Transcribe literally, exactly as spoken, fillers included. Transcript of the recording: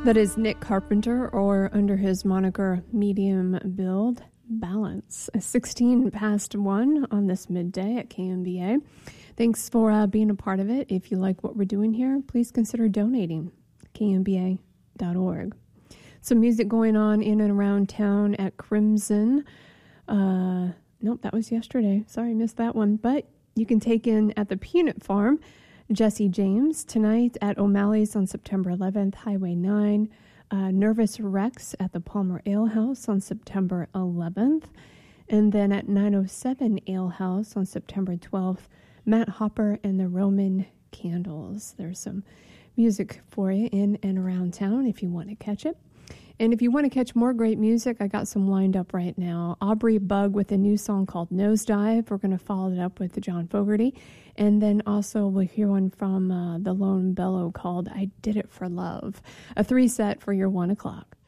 That is Nick Carpenter, or under his moniker Medium Build, Balance. sixteen past one on this midday at K M B A. Thanks for uh, being a part of it. If you like what we're doing here, please consider donating. K M B A dot org. Some music going on in and around town at Crimson. Uh, nope, that was yesterday. Sorry, missed that one. But you can take in at the Peanut Farm, Jesse James, tonight at O'Malley's on September eleventh, Highway nine. Uh, Nervous Rex at the Palmer Ale House on September eleventh. And then at nine oh seven Ale House on September twelfth, Matt Hopper and the Roman Candles. There's some music for you in and around town if you want to catch it. And if you want to catch more great music, I got some lined up right now. Aubrey Bug with a new song called Nosedive. We're going to follow it up with John Fogerty. And then also we'll hear one from uh, the Lone Bellow called I Did It for Love. A three set for your one o'clock.